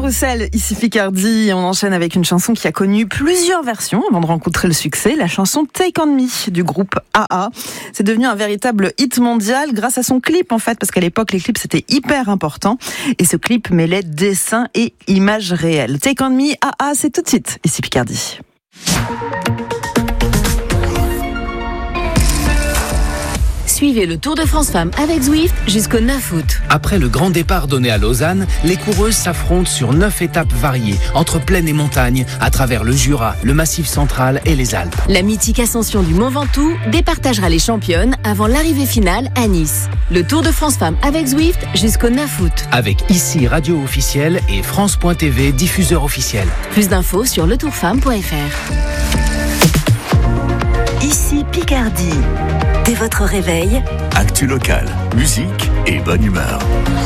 Roussel, ici Picardie, et on enchaîne avec une chanson qui a connu plusieurs versions avant de rencontrer le succès, la chanson Take On Me du groupe AA. C'est devenu un véritable hit mondial grâce à son clip en fait, parce qu'à l'époque les clips c'était hyper important et ce clip mêlait dessin et images réelles. Take On Me, AA, c'est tout de suite ici Picardie. Suivez le Tour de France Femmes avec Zwift jusqu'au 9 août. Après le grand départ donné à Lausanne, les coureuses s'affrontent sur 9 étapes variées, entre plaine et montagne, à travers le Jura, le Massif central et les Alpes. La mythique ascension du Mont Ventoux départagera les championnes avant l'arrivée finale à Nice. Le Tour de France Femmes avec Zwift jusqu'au 9 août. Avec ici Radio officielle et France.tv diffuseur officiel. Plus d'infos sur letourfemme.fr. Ici Picardie. Dès votre réveil, actu local, musique et bonne humeur.